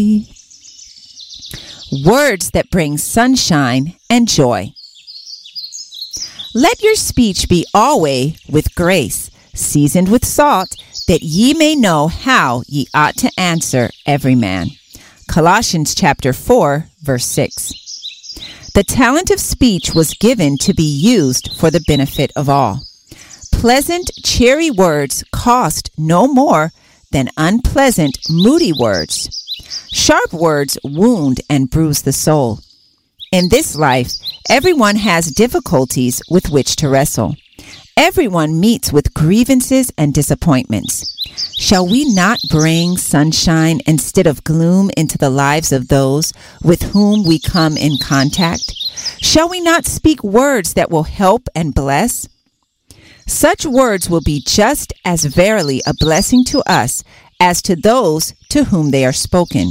Words that bring sunshine and joy. Let your speech be always with grace, seasoned with salt, that ye may know how ye ought to answer every man. Colossians chapter 4, verse 6. The talent of speech was given to be used for the benefit of all. Pleasant, cheery words cost no more than unpleasant, moody words. Sharp words wound and bruise the soul. In this life, everyone has difficulties with which to wrestle. Everyone meets with grievances and disappointments. Shall we not bring sunshine instead of gloom into the lives of those with whom we come in contact? Shall we not speak words that will help and bless? Such words will be just as verily a blessing to us as to those to whom they are spoken.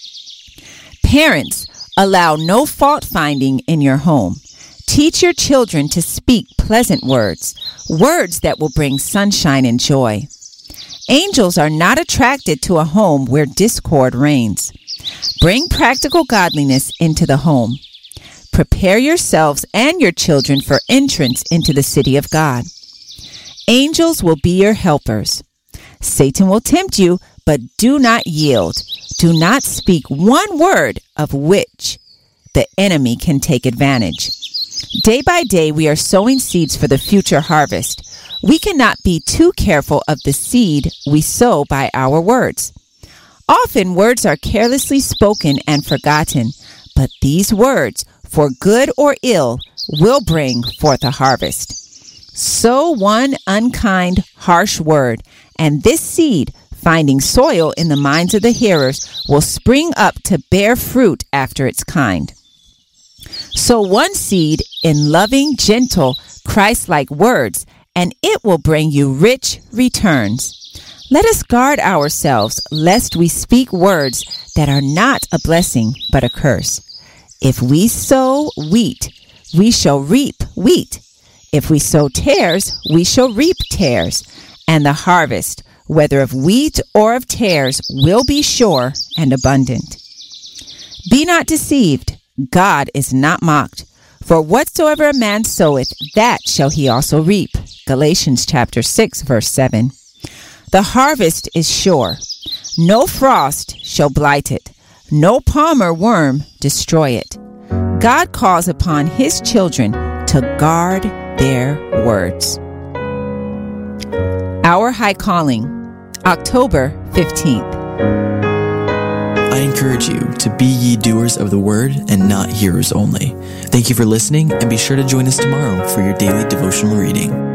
Parents, allow no fault-finding in your home. Teach your children to speak pleasant words, words that will bring sunshine and joy. Angels are not attracted to a home where discord reigns. Bring practical godliness into the home. Prepare yourselves and your children for entrance into the city of God. Angels will be your helpers. Satan will tempt you, but do not yield. Do not speak one word of which the enemy can take advantage. Day by day, we are sowing seeds for the future harvest. We cannot be too careful of the seed we sow by our words. Often words are carelessly spoken and forgotten, but these words, for good or ill, will bring forth a harvest. Sow one unkind, harsh word, and this seed, finding soil in the minds of the hearers, will spring up to bear fruit after its kind. Sow one seed in loving, gentle, Christ-like words, and it will bring you rich returns. Let us guard ourselves, lest we speak words that are not a blessing, but a curse. If we sow wheat, we shall reap wheat. If we sow tares, we shall reap tares. And the harvest, whether of wheat or of tares, will be sure and abundant. Be not deceived. God is not mocked. For whatsoever a man soweth, that shall he also reap. Galatians chapter 6, verse 7. The harvest is sure. No frost shall blight it. No palmer worm destroy it. God calls upon his children to guard their words. Our High Calling, October 15th. I encourage you to be ye doers of the word and not hearers only. Thank you for listening, and be sure to join us tomorrow for your daily devotional reading.